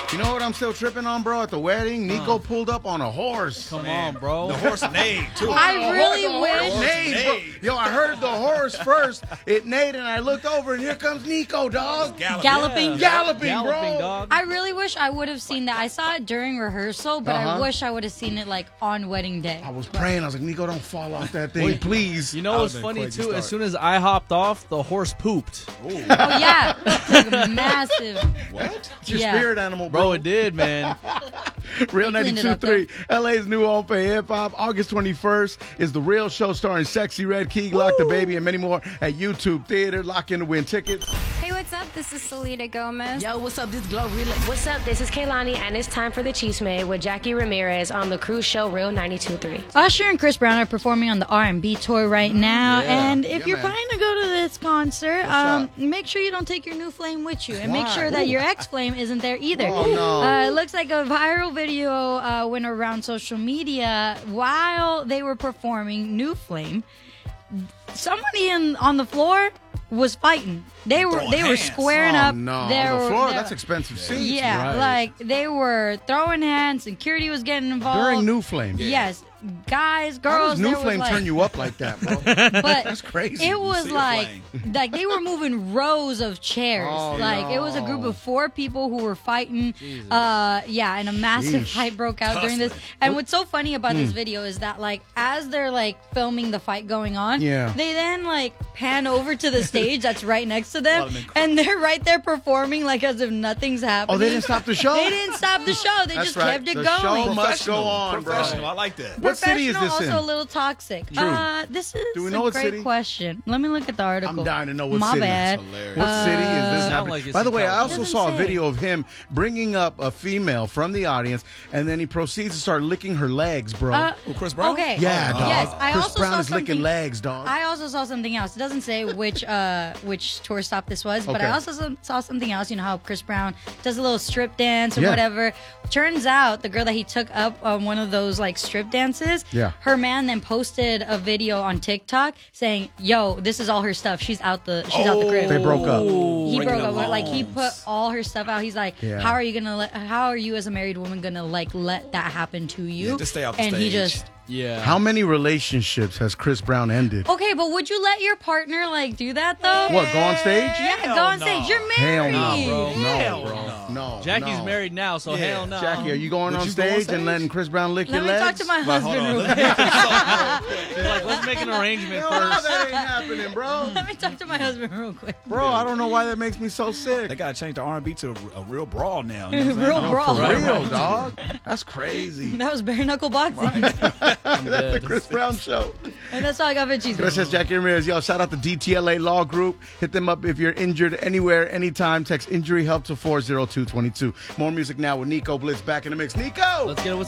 You know what I'm still tripping on, bro? At the wedding, Nico pulled up on a horse. Come on, bro. The horse neighed, too. I really wish. Neighed, bro. Yo, I heard the horse first. It neighed, and I looked over, and here comes Nico, dog. Galloping. Galloping, bro. dog. I really wish I would have seen that. I saw it during rehearsal, but I wish I would have seen it like on wedding day. I was praying. I was like, Nico, don't fall off that thing, please. You know what's funny, too? As soon as I hopped off, the horse pooped. Oh yeah, it's like massive. What? It's your spirit animal, bro. Bro, it did, man. Real They cleaned it up, though. 92.3, LA's new home for hip hop. August 21st is The Real Show starring Sexy Red, Keeg, Lock the Baby, and many more at YouTube Theater. Lock in to win tickets. Hey, what's up? This is Selena Gomez. Yo, what's up? This is Glow Relay. What's up? This is Kaylani, and it's time for the Cheese Made with Jackie Ramirez on the cruise show Real 92.3. Usher and Chris Brown are performing on the R&B tour right now, and if you're man. planning to go to this concert, make sure you don't take your new flame with you, and make sure that your ex-flame isn't there either. Oh, no. It looks like a viral video went around social media while they were performing New Flame. Somebody on the floor was fighting. They were hands. squaring Oh, up. no. There On the were- floor? there- That's expensive seats. Yeah, Right. like they were throwing hands. Security was getting involved During New Flame. Yes, guys, How girls. does New there was, Flame like, turn you up like that, bro? But That's crazy. it was see a like flame. they were moving rows of chairs. Oh, like it was a group no. of 4 people who were fighting. And a massive Sheesh. fight broke out during this. And what's so funny about this video is that like as they're like filming the fight going on, Yeah. they then like pan over to the stage that's right next to them, Lot of and they're right there performing like as if nothing's happening. Oh, they didn't stop the show? They didn't stop the show. They That's just right. kept it The going. show must go on, bro. Professional. I like that. What city is this also in? a little toxic. True. This is Do we know a what great city? question. Let me look at the article. I'm dying to know what My city. bad. That's hilarious. What city is this Sound happening? like it's By the in way, I California. also saw a Doesn't say. video of him bringing up a female from the audience, and then he proceeds to start licking her legs, bro. Who, Chris Brown? Okay. yeah, dog. Yes, I Chris also Brown saw is licking something- legs, dog. I also saw something else. It doesn't say which tour stop this was, but Okay. I also saw something else. You know how Chris Brown does a little strip dance or Yeah. whatever. Turns out the girl that he took up on one of those like strip dances, Yeah. her man then posted a video on TikTok saying, "Yo, this is all her stuff. She's out the crib." They broke up. He Breaking broke the up. Like he laws. put all her stuff out. He's like, Yeah. "How are you how are you as a married woman gonna like let that happen to you?" Yeah, just stay off the and he stage. just. Yeah. How many relationships has Chris Brown ended? Okay, but would you let your partner like do that though? What, go on stage? Yeah, go on stage. You're Hell married. no, bro. No, Hell bro. no. No. Jackie's no. married now, so Yeah. hell no. Jackie, are you going Would on you go on stage stage? and letting Chris Brown lick Let your me legs? talk to my Well, hold husband on. real quick. She's like, let's make an arrangement No, first. that ain't happening, bro. Let me talk to my husband real quick. Bro, I don't know why that makes me so sick. They gotta change the R&B to a real brawl now. You know what I'm Real saying? brawl. For Right, real, dog. That's crazy. That was bare knuckle boxing. The Chris Brown Show. And that's all I got for cheese. Gracias, Jackie Ramirez. Yo, shout out to DTLA Law Group. Hit them up if you're injured anywhere, anytime. Text injury help to 40222. More music now with Nico Blitz back in the mix. Nico! Let's get it with